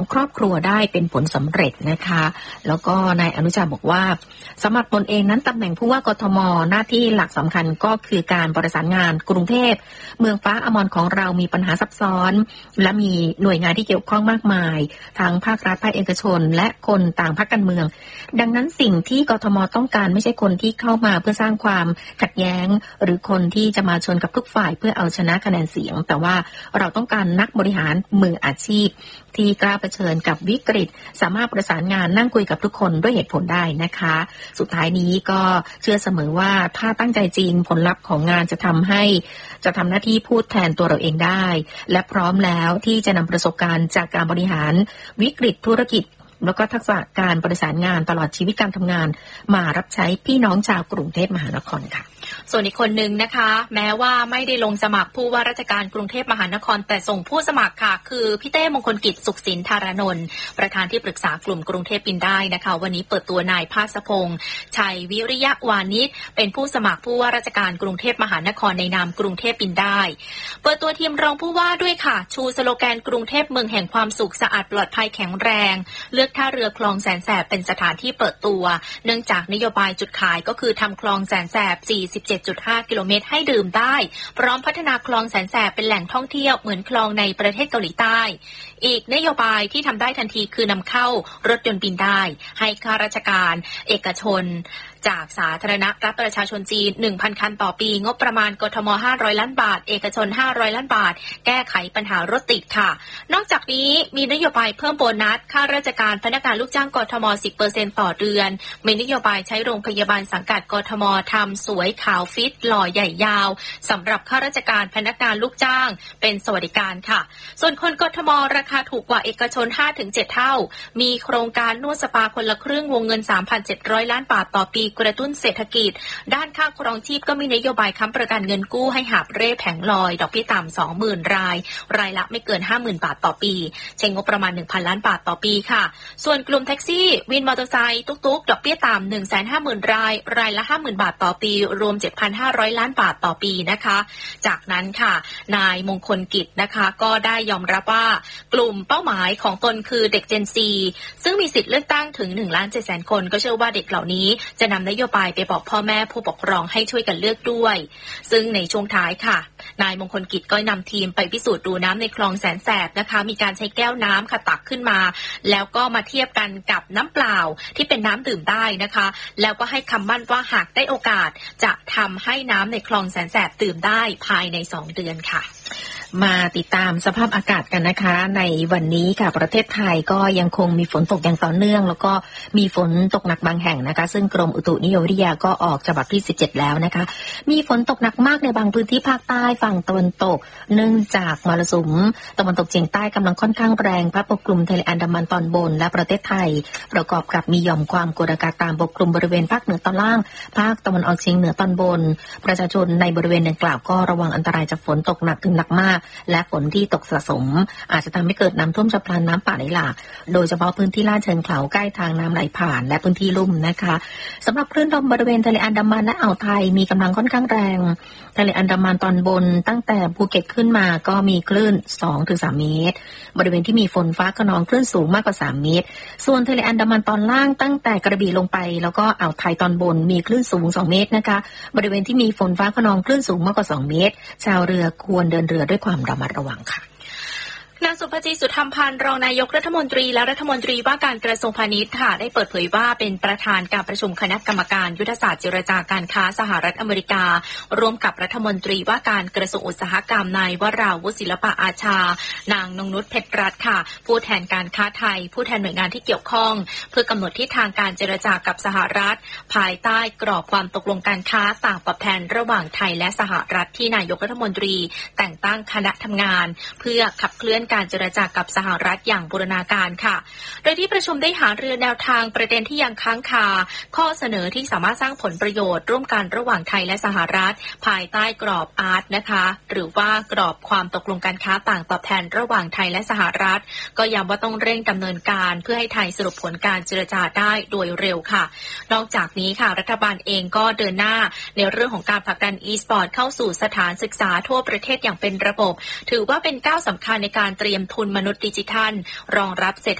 ครอบครัวได้เป็นผลสำเร็จนะคะแล้วก็นายอนุชาบอกว่าสำหรับตนเองนั้นตำแหน่งผู้ว่ากทมหน้าที่หลักสำคัญก็คือการประสานงานกรุงเทพเมืองฟ้าอมรของเรามีปัญหาซับซ้อนและมีหน่วยงานที่เกี่ยวข้องมากมายทั้งภาครัฐภาคเอกชนและคนต่างพรรคการเมืองดังนั้นสิ่งที่กทมต้องการไม่ใช่คนที่เข้ามาเพื่อสร้างความขัดแย้งหรือคนที่จะมาชนกับทุกฝ่ายเพื่อเอาชนะคะแนนเสียงแต่ว่าเราต้องการนักบริหารมืออาชีพที่กล้าเผชิญกับวิกฤตสามารถประสานงานนั่งคุยกับทุกคนด้วยเหตุผลได้นะคะสุดท้ายนี้ก็เชื่อเสมอว่าถ้าตั้งใจจริงผลลัพธ์ของงานจะทำหน้าที่พูดแทนตัวเราเองได้และพร้อมแล้วที่จะนำประสบการณ์จากการบริหารวิกฤตธุรกิจแล้วก็ทักษะการประสานงานตลอดชีวิตการทำงานมารับใช้พี่น้องชาวกรุงเทพมหานครค่ะส่วนอีกคนนึงนะคะแม้ว่าไม่ได้ลงสมัครผู้ว่าราชการกรุงเทพมหานครแต่ส่งผู้สมัครค่ะคือพี่เต้มงคลกิจสุขสินธารนนท์ประธานที่ปรึกษากลุ่มกรุงเทพปินได้นะคะวันนี้เปิดตัวนายภาสพงษ์ชัยวิริยะวานิชเป็นผู้สมัครผู้ว่าราชการกรุงเทพมหานครในนามกรุงเทพปินได้เปิดตัวทีมรองผู้ว่าด้วยค่ะชูสโลแกนกรุงเทพเมืองแห่งความสุขสะอาดปลอดภัยแข็งแรงเลือกท่าเรือคลองแสนแสบเป็นสถานที่เปิดตัวเนื่องจากนโยบายจุดขายก็คือทำคลองแสนแสบ 47.5 กิโลเมตรให้ดื่มได้พร้อมพัฒนาคลองแสนแสบเป็นแหล่งท่องเที่ยวเหมือนคลองในประเทศเกาหลีใต้อีกนโยบายที่ทำได้ทันทีคือนำเข้ารถยนต์บินได้ให้ข้าราชการเอกชนจากสาธารณรัฐประชาชนจีน 1,000 คันต่อปีงบประมาณกทม500ล้านบาทเอกชน500ล้านบาทแก้ไขปัญหารถติดค่ะนอกจากนี้มีนโยบายเพิ่มโบนัสค่าราชการพนักงานลูกจ้างกทม 10% ต่อเดือนมีนโยบายใช้โรงพยาบาลสังกัดกทมทำสวยขาวฟิตหล่อใหญ่ยาวสำหรับข้าราชการพนักงานลูกจ้างเป็นสวัสดิการค่ะส่วนคนกทมราคาถูกกว่าเอกชน 5-7 เท่ามีโครงการนวดสปาคนละครึ่งวงเงิน 3,700 ล้านบาทต่อปีกระตุ้นเศรษฐกิจด้านค่าครองชีพก็มีนโยบายค้ำประกันเงินกู้ให้หาบเร่แผงลอยดอกเบี้ยต่ำ 20,000 รายละไม่เกิน 50,000 บาทต่อปีใช้งบประมาณ 1,000 ล้านบาทต่อปีค่ะส่วนกลุ่มแท็กซี่วินมอเตอร์ไซค์ตุ๊กๆดอกเบี้ยต่ำ 150,000 รายละ 50,000 บาทต่อปีรวม 7,500 ล้านบาทต่อปีนะคะจากนั้นค่ะนายมงคลกิจนะคะก็ได้ยอมรับว่ากลุ่มเป้าหมายของตนคือเด็ก Gen Z ซึ่งมีสิทธิ์เลือกตั้งถึง 1,700,000 คนก็เชื่อว่าเด็กเหล่านี้จะนำนโยบายไปบอกพ่อแม่ผู้ปกครองให้ช่วยกันเลือกด้วยซึ่งในช่วงท้ายค่ะนายมงคลกิจก็นำทีมไปพิสูจน์ดูน้ำในคลองแสนแสบนะคะมีการใช้แก้วน้ำค่ะตักขึ้นมาแล้วก็มาเทียบกันกับน้ำเปล่าที่เป็นน้ำดื่มได้นะคะแล้วก็ให้คำมั่นว่าหากได้โอกาสจะทำให้น้ำในคลองแสนแสบดื่มได้ภายใน2 เดือนค่ะมาติดตามสภาพอากาศกันนะคะในวันนี้ค่ะประเทศไทยก็ยังคงมีฝนตกอย่างต่อเนื่องแล้วก็มีฝนตกหนักบางแห่งนะคะซึ่งกรมอุตุนิยมวิทยาก็ออกฉบับที่17แล้วนะคะมีฝนตกหนักมากในบางพื้นที่ภาคใต้ฝั่งตะวันตกเนื่องจากมรสุมตะวันตกเฉียงใต้กำลังค่อนข้างแรงพัดปกคลุมทะเลอันดามันตอนบนและประเทศไทยประกอบกับมีหย่อมความกดอากาศต่ำปกคลุมบริเวณภาคเหนือตอนล่างภาคตะวันออกเฉียงเหนือตอนบนประชาชนในบริเวณดังกล่าวก็ระวังอันตรายจากฝนตกหนักถึงหนักมากและฝนที่ตกสะสมอาจจะทำให้เกิดน้ำท่วมฉับพลันน้ำป่าไหลหลากโดยเฉพาะพื้นที่ลาดเชิงเขาใกล้ทางน้ำไหลผ่านและพื้นที่ลุ่มนะคะสำหรับคลื่นลมบริเวณทะเลอันดามันและอ่าวไทยมีกำลังค่อนข้างแรงทะเลอันดามันตอนบนตั้งแต่ภูเก็ตขึ้นมาก็มีคลื่น 2-3 เมตรบริเวณที่มีฝนฟ้าคะนองคลื่นสูงมากกว่า3 เมตรส่วนทะเลอันดามันตอนล่างตั้งแต่กระบี่ลงไปแล้วก็อ่าวไทยตอนบนมีคลื่นสูง2 เมตรนะคะบริเวณที่มีฝนฟ้าคะนองคลื่นสูงมากกว่า2 เมตรชาวเรือควรเดินเรือด้วยความระมัดระวังค่ะนางสุภจีสุธรรมพันธ์รองนายกรัฐมนตรีและรัฐมนตรีว่าการกระทรวงพาณิชย์ค่ะได้เปิดเผยว่าเป็นประธานการประชุมคณะกรรมการยุทธศาสตร์เจรจาการค้าสหรัฐอเมริการ่วมกับรัฐมนตรีว่าการกระทรวงอุตสาหกรรมนายวราวุฒิศิลปะอาชานางนงนุชเพชรรัตน์ค่ะผู้แทนการค้าไทยผู้แทนหน่วยงานที่เกี่ยวข้องเพื่อกำหนดทิศทางการเจรจากับสหรัฐภายใต้กรอบความตกลงการค้าต่างตอบแทนระหว่างไทยและสหรัฐที่นายกรัฐมนตรีแต่งตั้งคณะทำงานเพื่อขับเคลื่อนการเจรจากับสหรัฐอย่างบูรณาการค่ะโดยที่ประชุมได้หารือแนวทางประเด็นที่ยังค้างคาข้อเสนอที่สามารถสร้างผลประโยชน์ร่วมกันระหว่างไทยและสหรัฐภายใต้กรอบอาร์ตนะคะหรือว่ากรอบความตกลงการค้าต่างตอบแทนระหว่างไทยและสหรัฐก็ย้ำว่าต้องเร่งดำเนินการเพื่อให้ไทยสรุปผลการเจรจาได้โดยเร็วค่ะนอกจากนี้ค่ะรัฐบาลเองก็เดินหน้าในเรื่องของการผลักดัน e-sport เข้าสู่สถานศึกษาทั่วประเทศอย่างเป็นระบบถือว่าเป็นก้าวสำคัญในการเตรียมทุนมนุษย์ดิจิทัลรองรับเศรษฐ